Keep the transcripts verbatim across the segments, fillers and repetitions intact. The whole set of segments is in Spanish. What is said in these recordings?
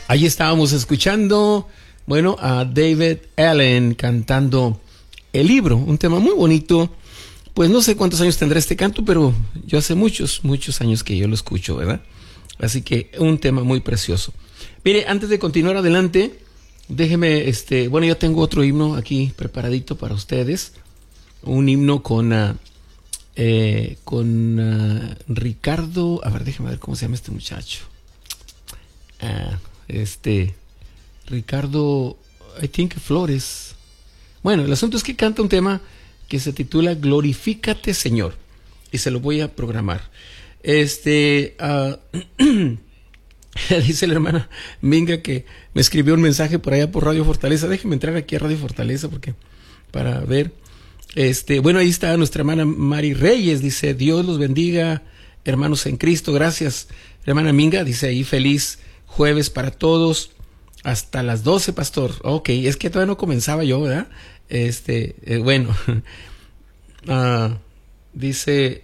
Ahí estábamos escuchando, bueno, a David Allen cantando El Libro, un tema muy bonito. Pues no sé cuántos años tendrá este canto, pero yo hace muchos, muchos años que yo lo escucho, ¿verdad? Así que un tema muy precioso. Mire, antes de continuar adelante, déjeme, este, bueno, yo tengo otro himno aquí preparadito para ustedes. Un himno con, uh, eh, con uh, Ricardo, a ver, déjeme ver cómo se llama este muchacho. Uh, este, Ricardo, I think Flores. Bueno, el asunto es que canta un tema que se titula Glorifícate, Señor, y se lo voy a programar. Este, uh, dice la hermana Minga que me escribió un mensaje por allá por Radio Fortaleza. Déjeme entrar aquí a Radio Fortaleza porque para ver. Este, bueno, ahí está nuestra hermana Mari Reyes. Dice: Dios los bendiga, hermanos en Cristo. Gracias, hermana Minga. Dice ahí: feliz jueves para todos. Hasta las doce, pastor. Ok, es que todavía no comenzaba yo, ¿verdad? Este, eh, bueno. uh, dice: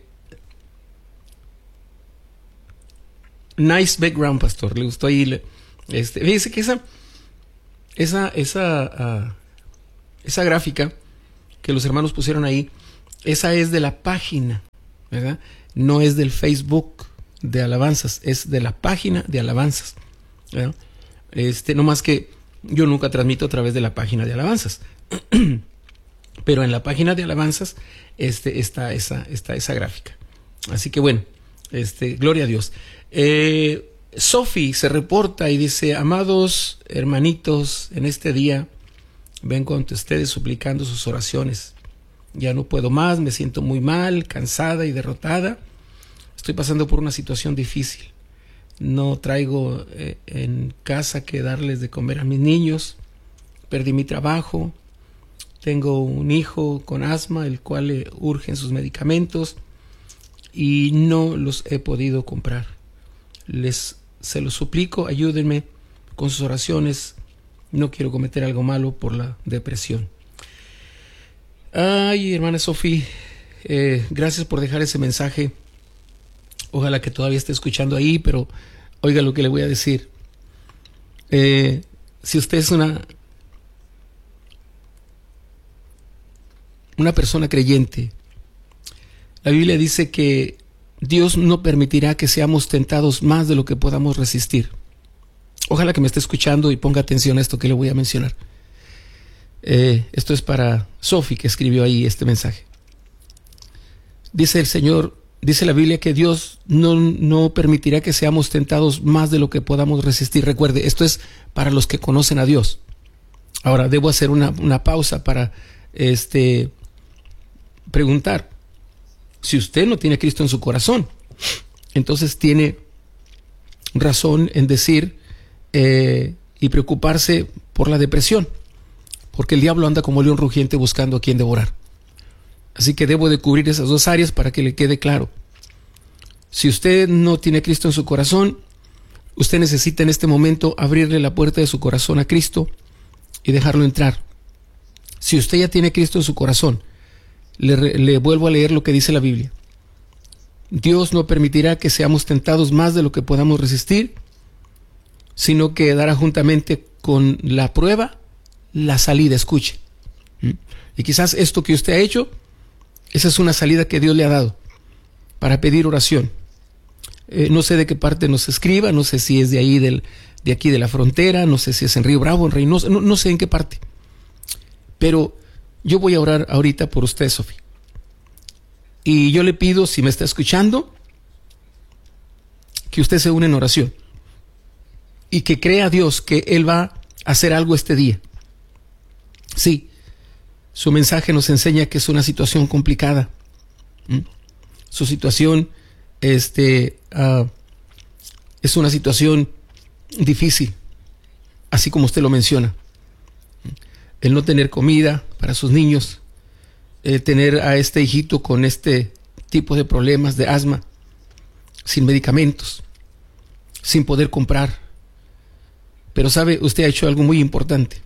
nice background, pastor. Le gustó ahí. Este, dice que esa, esa, esa, uh, esa gráfica que los hermanos pusieron ahí, esa es de la página, ¿verdad? No es del Facebook de alabanzas, es de la página de alabanzas, ¿verdad? Este, no más que yo nunca transmito a través de la página de alabanzas, pero en la página de alabanzas este, está, esa, está esa gráfica. Así que bueno, este, gloria a Dios. Eh, Sophie se reporta y dice: amados hermanitos, en este día vengo ante ustedes suplicando sus oraciones. Ya no puedo más, me siento muy mal, cansada y derrotada. Estoy pasando por una situación difícil. No traigo eh, en casa que darles de comer a mis niños. Perdí mi trabajo. Tengo un hijo con asma, el cual le urgen sus medicamentos y no los he podido comprar. Les se los suplico, ayúdenme con sus oraciones. No quiero cometer algo malo por la depresión. Ay, hermana Sofía, eh, gracias por dejar ese mensaje. Ojalá que todavía esté escuchando ahí, pero oiga lo que le voy a decir. Eh, si usted es una, una persona creyente, la Biblia dice que Dios no permitirá que seamos tentados más de lo que podamos resistir. Ojalá que me esté escuchando y ponga atención a esto que le voy a mencionar. Eh, esto es para Sophie, que escribió ahí este mensaje. Dice el Señor, dice la Biblia que Dios no, no permitirá que seamos tentados más de lo que podamos resistir. Recuerde, esto es para los que conocen a Dios. Ahora, debo hacer una, una pausa para este, preguntar. Si usted no tiene a Cristo en su corazón, entonces tiene razón en decir Eh, y preocuparse por la depresión, porque el diablo anda como león rugiente buscando a quien devorar. Así que debo de cubrir esas dos áreas para que le quede claro. Si usted no tiene a Cristo en su corazón, usted necesita en este momento abrirle la puerta de su corazón a Cristo y dejarlo entrar. Si usted ya tiene a Cristo en su corazón, le, le vuelvo a leer lo que dice la Biblia. Dios no permitirá que seamos tentados más de lo que podamos resistir, sino que dará juntamente con la prueba la salida. Escuche. Y quizás esto que usted ha hecho, esa es una salida que Dios le ha dado para pedir oración. Eh, no sé de qué parte nos escriba, no sé si es de ahí, del, de aquí de la frontera, no sé si es en Río Bravo, en Reynosa, no, no sé en qué parte. Pero yo voy a orar ahorita por usted, Sofía. Y yo le pido, si me está escuchando, que usted se une en oración. Y que crea a Dios que Él va a hacer algo este día. Sí, su mensaje nos enseña que es una situación complicada. ¿Mm? Su situación este, uh, es una situación difícil, así como usted lo menciona. El no tener comida para sus niños, el tener a este hijito con este tipo de problemas de asma, sin medicamentos, sin poder comprar. Pero sabe, usted ha hecho algo muy importante.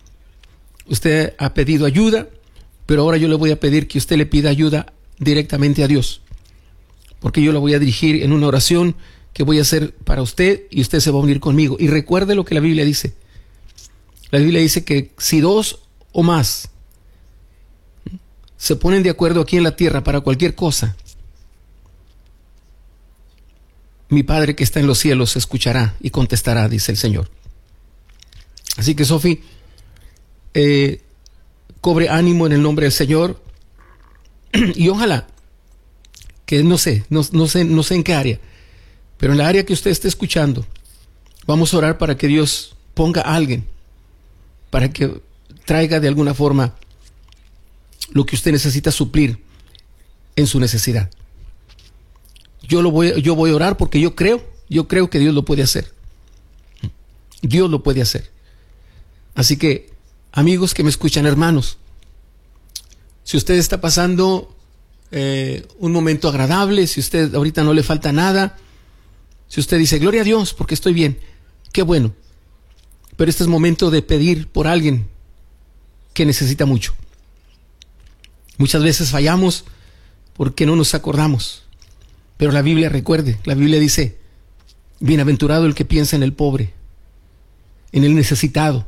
Usted ha pedido ayuda, pero ahora yo le voy a pedir que usted le pida ayuda directamente a Dios. Porque yo la voy a dirigir en una oración que voy a hacer para usted y usted se va a unir conmigo. Y recuerde lo que la Biblia dice. La Biblia dice que si dos o más se ponen de acuerdo aquí en la tierra para cualquier cosa, mi Padre que está en los cielos escuchará y contestará, dice el Señor. Así que, Sofi, eh, cobre ánimo en el nombre del Señor y ojalá que no sé, no, no sé, no sé en qué área, pero en la área que usted esté escuchando, vamos a orar para que Dios ponga a alguien, para que traiga de alguna forma lo que usted necesita suplir en su necesidad. Yo lo voy, yo voy a orar porque yo creo, yo creo que Dios lo puede hacer. Dios lo puede hacer. Así que, amigos que me escuchan, hermanos, si usted está pasando eh, un momento agradable, si usted ahorita no le falta nada, si usted dice, gloria a Dios porque estoy bien, qué bueno. Pero este es momento de pedir por alguien que necesita mucho. Muchas veces fallamos porque no nos acordamos. Pero la Biblia, recuerde, la Biblia dice, bienaventurado el que piensa en el pobre, en el necesitado,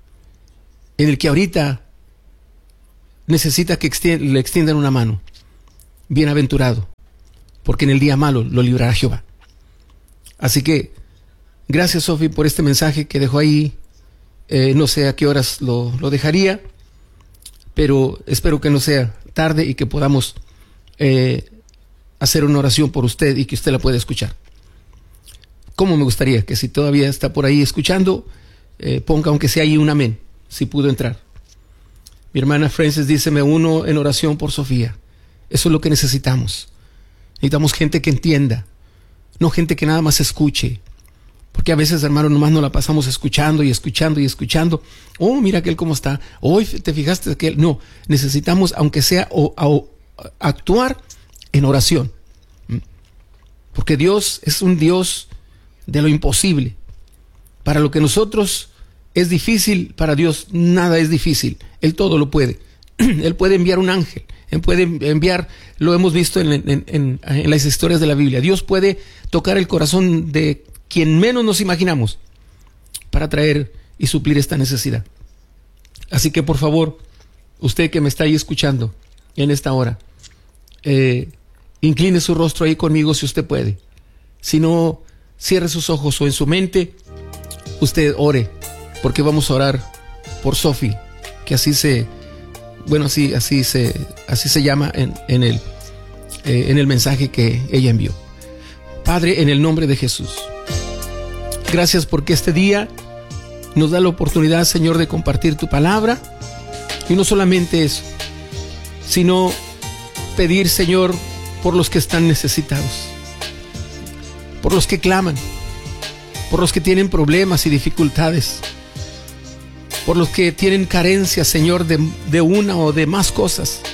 en el que ahorita necesita que extienda, le extiendan una mano. Bienaventurado, porque en el día malo lo librará Jehová. Así que, gracias, Sofi, por este mensaje que dejó ahí. Eh, no sé a qué horas lo, lo dejaría, pero espero que no sea tarde y que podamos eh, hacer una oración por usted y que usted la pueda escuchar. ¿Cómo me gustaría que si todavía está por ahí escuchando, eh, ponga aunque sea ahí un amén, si pudo entrar? Mi hermana Frances dice, me uno en oración por Sofía. Eso es lo que necesitamos. Necesitamos gente que entienda, no gente que nada más escuche. Porque a veces, hermano, nomás nos la pasamos escuchando y escuchando y escuchando. Oh, mira aquel cómo está. Hoy te fijaste que él. No, necesitamos, aunque sea, o, o, actuar en oración. Porque Dios es un Dios de lo imposible. Para lo que nosotros es difícil, para Dios nada es difícil. Él todo lo puede. Él puede enviar un ángel. Él puede enviar, lo hemos visto en, en, en, en las historias de la Biblia. Dios puede tocar el corazón de quien menos nos imaginamos para traer y suplir esta necesidad. Así que por favor, usted que me está ahí escuchando en esta hora, eh, incline su rostro ahí conmigo si usted puede. Si no, cierre sus ojos o en su mente, usted ore, porque vamos a orar por Sofi, que así se, bueno, así, así se, así se llama en, en el, eh, en el mensaje que ella envió. Padre, en el nombre de Jesús, gracias porque este día nos da la oportunidad, Señor, de compartir tu palabra. Y no solamente eso, sino pedir, Señor, por los que están necesitados, por los que claman, por los que tienen problemas y dificultades, por los que tienen carencias, Señor, de, de una o de más cosas.